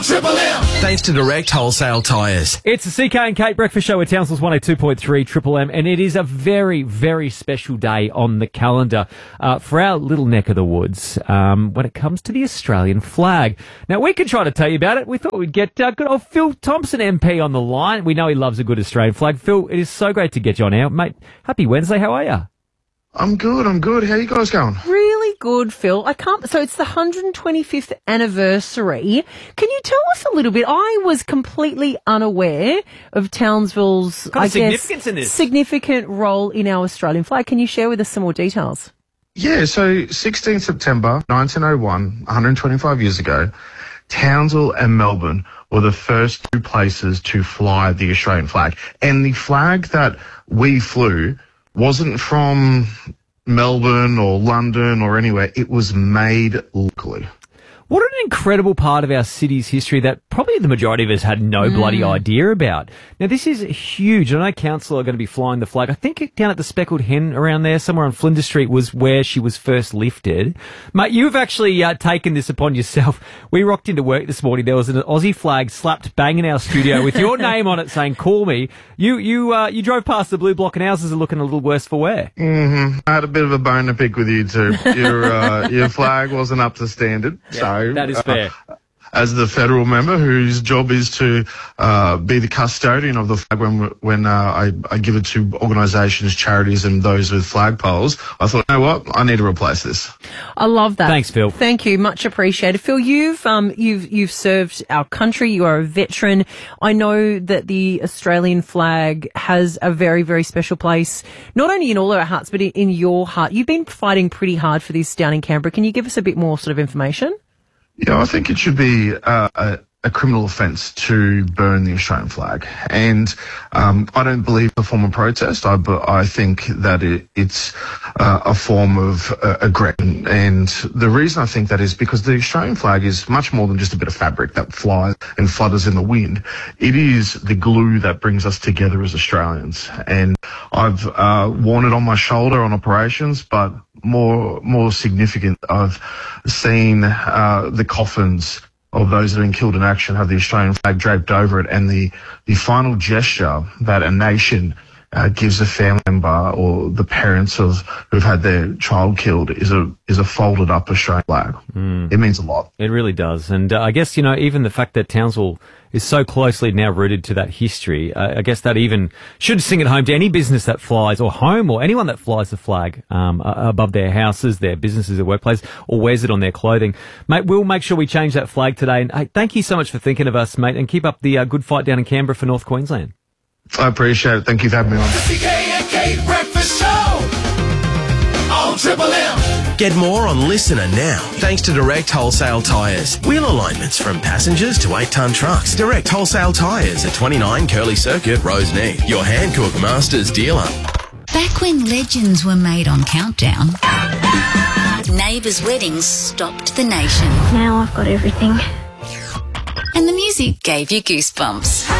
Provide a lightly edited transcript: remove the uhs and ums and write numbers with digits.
on Triple M. Thanks to Direct Wholesale Tyres. It's the CK and Kate Breakfast Show at Townsville's 102.3 Triple M, and it is a very, very special day on the calendar for our little neck of the woods when it comes to the Australian flag. Now, we could try to tell you about it. We thought we'd get good old Phil Thompson MP on the line. We know he loves a good Australian flag. Phil, it is so great to get you on air. Mate, happy Wednesday. How are you? I'm good. How you guys going? Really good, Phil. So it's the 125th anniversary. Can you tell us a little bit? I was completely unaware of Townsville's, significance in this? Significant role in our Australian flag. Can you share with us some more details? Yeah, so 16 September 1901, 125 years ago, Townsville and Melbourne were the first two places to fly the Australian flag. And the flag that we flew wasn't from Melbourne or London or anywhere. It was made locally. What an incredible part of our city's history that probably the majority of us had no bloody idea about. Now, this is huge. I know council are going to be flying the flag. I think down at the Speckled Hen around there, somewhere on Flinders Street, was where she was first lifted. Mate, you've actually taken this upon yourself. We rocked into work this morning. There was an Aussie flag slapped bang in our studio with your name on it saying, "Call me." You drove past the blue block and houses are looking a little worse for wear. Mm-hmm. I had a bit of a bone to pick with you too. Your flag wasn't up to standard. Yeah. So That is fair. As the federal member whose job is to be the custodian of the flag when I give it to organisations, charities and those with flagpoles, I thought, you know what, I need to replace this. I love that. Thanks, Phil. Thank you. Much appreciated. Phil, you've served our country. You are a veteran. I know that the Australian flag has a very, very special place, not only in all our hearts, but in your heart. You've been fighting pretty hard for this down in Canberra. Can you give us a bit more sort of information? Yeah, I think it should be a criminal offence to burn the Australian flag. And I don't believe it's a form of protest. I think that it's a form of aggression. And the reason I think that is because the Australian flag is much more than just a bit of fabric that flies and flutters in the wind. It is the glue that brings us together as Australians. And I've worn it on my shoulder on operations, but more significant, I've seen the coffins of those that have been killed in action have the Australian flag draped over it, and the final gesture that a nation gives a family member or the parents of who've had their child killed is a folded up Australian flag. It means a lot. It really does. And I guess, even the fact that Townsville is so closely now rooted to that history, I guess that even should sing it home to any business that flies, or home, or anyone that flies the flag above their houses, their businesses, their workplace, or wears it on their clothing. Mate, we'll make sure we change that flag today. And hey, thank you so much for thinking of us, mate, and keep up the good fight down in Canberra for North Queensland. I appreciate it. Thank you for having me on. The CK and Kate Breakfast Show on Triple M. Get more on Listener now, thanks to Direct Wholesale Tyres. Wheel alignments from passengers to 8-tonne trucks. Direct Wholesale Tyres at 29 Curly Circuit, Roseneath. Your Hankook Masters dealer. Back when legends were made on Countdown, neighbours' weddings stopped the nation. Now I've got everything. And the music gave you goosebumps.